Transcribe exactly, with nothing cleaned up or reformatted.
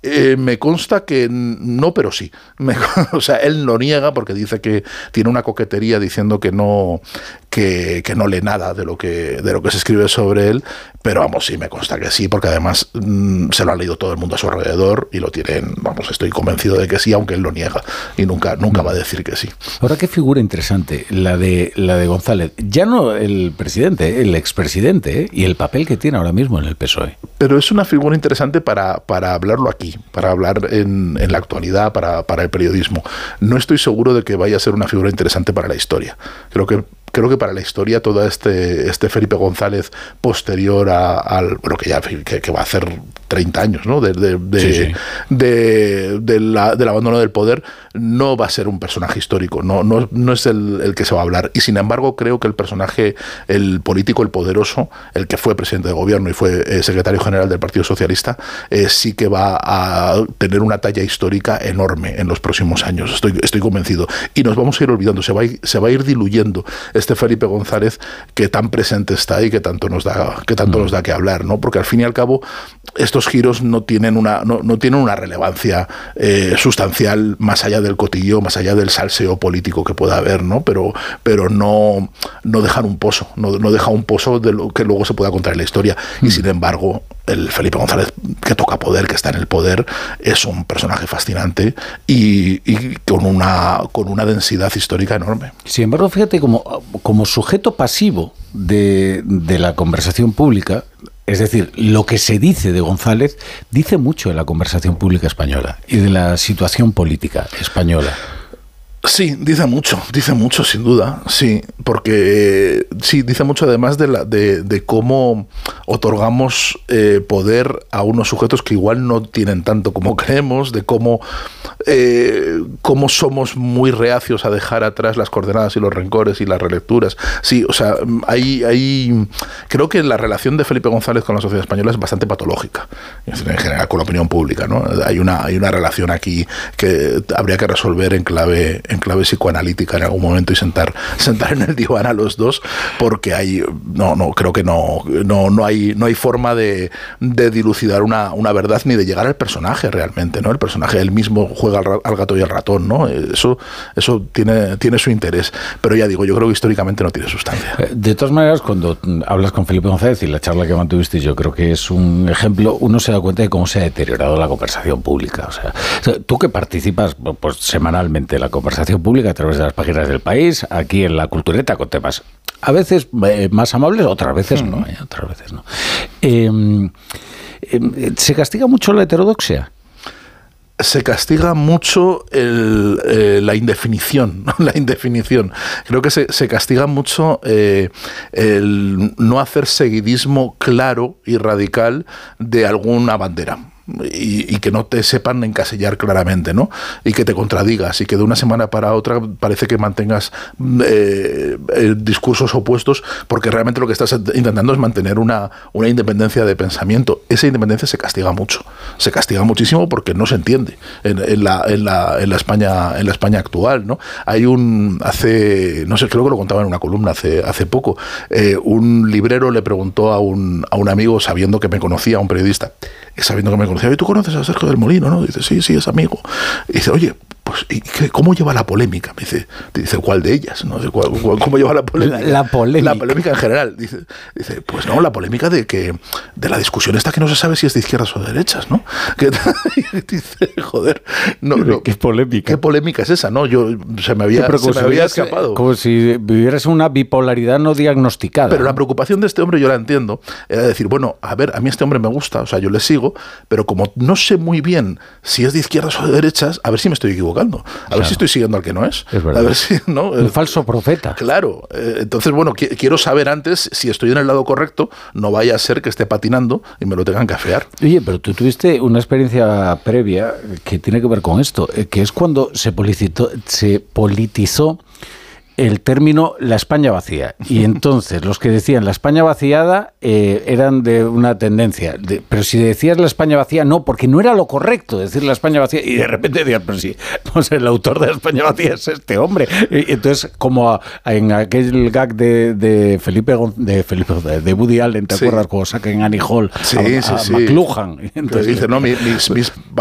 Eh, me consta que no, pero sí. Me, o sea, él lo niega porque dice que tiene una coquetería diciendo que no, que, que no lee nada de lo que, de lo que se escribe sobre él, pero vamos, sí, me consta que sí, porque además mmm, se lo ha leído todo el mundo a su alrededor y lo tienen, vamos, estoy convencido de que sí, aunque él lo niega y nunca, nunca va a decir que sí. Ahora, qué figura interesante la de, la de González. Ya no el presidente, el expresidente, ¿eh? Y el papel que tiene ahora mismo en el P S O E. Pero es una figura interesante para, para hablarlo aquí, para hablar en, en la actualidad, para, para el periodismo. No estoy seguro de que vaya a ser una figura interesante para la historia. Creo que Creo que para la historia todo este, este Felipe González posterior a, al, bueno, que ya que, que va a hacer treinta años, ¿no? De, de, de, sí, sí. de, de la, del abandono del poder, no va a ser un personaje histórico, no, no, no es el, el que se va a hablar. Y sin embargo, creo que el personaje, el político, el poderoso, el que fue presidente de gobierno y fue eh, secretario general del Partido Socialista, eh, sí que va a tener una talla histórica enorme en los próximos años. Estoy, estoy convencido. Y nos vamos a ir olvidando, se va a ir, se va a ir diluyendo este Felipe González que tan presente está y que tanto nos da que tanto mm. nos da que hablar, ¿no? Porque al fin y al cabo estos giros no tienen una no, no tienen una relevancia eh, sustancial más allá del cotillo, más allá del salseo político que pueda haber, ¿no? Pero pero no no dejan un pozo, no, no deja un pozo de lo que luego se pueda contar en la historia. Mm. Y sin embargo, el Felipe González que toca poder, que está en el poder, es un personaje fascinante y, y con una con una densidad histórica enorme. Sin embargo, fíjate, como, como sujeto pasivo de, de la conversación pública, es decir, lo que se dice de González dice mucho de la conversación pública española y de la situación política española. Sí, dice mucho, dice mucho sin duda, sí, porque eh, sí, dice mucho además de, la, de, de cómo otorgamos eh, poder a unos sujetos que igual no tienen tanto como creemos, de cómo, eh, cómo somos muy reacios a dejar atrás las coordenadas y los rencores y las relecturas. Sí, o sea, hay, hay, creo que la relación de Felipe González con la sociedad española es bastante patológica, en general con la opinión pública, ¿no? Hay una, hay una relación aquí que habría que resolver en clave en clave psicoanalítica en algún momento y sentar sentar en el diván a los dos, porque hay no no creo que no no no hay no hay forma de, de dilucidar una, una verdad ni de llegar al personaje realmente, ¿no? El personaje él mismo juega al, al gato y al ratón, ¿no? Eso eso tiene tiene su interés, pero ya digo, yo creo que históricamente no tiene sustancia. De todas maneras, cuando hablas con Felipe González y la charla que mantuviste, yo creo que es un ejemplo, uno se da cuenta de cómo se ha deteriorado la conversación pública. O sea, tú que participas pues semanalmente en la conversación pública a través de las páginas del País, aquí en La Cultureta, con temas a veces eh, más amables, otras veces no, eh, otras veces no. Eh, eh, ¿Se castiga mucho la heterodoxia? Se castiga mucho el, eh, la indefinición, ¿no? La indefinición. Creo que se, se castiga mucho eh, el no hacer seguidismo claro y radical de alguna bandera. Y, y que no te sepan encasillar claramente, ¿no? Y que te contradigas y que de una semana para otra parece que mantengas eh, eh, discursos opuestos, porque realmente lo que estás intentando es mantener una, una independencia de pensamiento. Esa independencia se castiga mucho, se castiga muchísimo porque no se entiende en, en, la, en, la, en la España en la España actual, ¿no? Hay un hace no sé, creo que lo contaba en una columna hace hace poco, eh, un librero le preguntó a un a un amigo, sabiendo que me conocía, a un periodista, sabiendo que me conocía, ¿y tú conoces a Sergio del Molino, no? Dice, sí, sí, es amigo. Y dice, oye, pues, ¿y qué, cómo lleva la polémica? Me dice, dice, ¿cuál de ellas? ¿No? ¿Cuál, cuál, ¿Cómo lleva la polémica? La, la polémica. La polémica en general. Dice, dice, pues no, la polémica de que de la discusión esta que no se sabe si es de izquierdas o de derechas, ¿no? Que, dice, joder, no, no, ¿qué polémica? ¿Qué polémica es esa? No, yo se me había, se me había escapado. Como si vivieras una bipolaridad no diagnosticada. Pero la preocupación de este hombre, yo la entiendo, era decir, bueno, a ver, a mí este hombre me gusta, o sea, yo le sigo, pero como no sé muy bien si es de izquierdas o de derechas, a ver si me estoy equivocando. A claro. ver si estoy siguiendo al que no es. Es verdad. A ver si, ¿no? Un falso profeta. Claro. Eh, entonces, bueno, qu- quiero saber antes si estoy en el lado correcto, no vaya a ser que esté patinando y me lo tengan que afear. Oye, pero tú tuviste una experiencia previa que tiene que ver con esto, eh, que es cuando se politizó, se politizó el término la España vacía. Y entonces los que decían la España vaciada eh, eran de una tendencia. De, pero si decías la España vacía, no, porque no era lo correcto decir la España vacía. Y de repente decían, pero sí, pues el autor de la España vacía es este hombre. Y entonces, como a, a, en aquel gag de, de Felipe de Felipe de Woody Allen, ¿te sí. acuerdas? Cuando sacan Annie Hall sí, a, sí, a sí. McLuhan. Entonces dice, no, mis, mis